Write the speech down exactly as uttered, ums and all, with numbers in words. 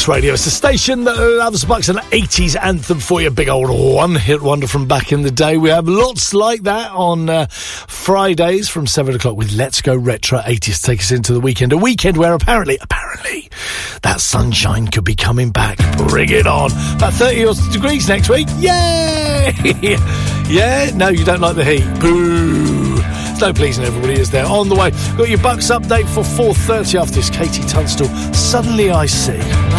Bucks Radio. It's a station that loves Bucks, an eighties anthem for you. Big old one-hit wonder from back in the day. We have lots like that on uh, Fridays from seven o'clock with Let's Go Retro eighties to take us into the weekend. A weekend where apparently, apparently, that sunshine could be coming back. Bring it on. About thirty degrees next week. Yay! Yeah? No, you don't like the heat. Boo! No pleasing everybody is there. On the way, got your Bucks update for four thirty after this. Katie Tunstall, Suddenly I See.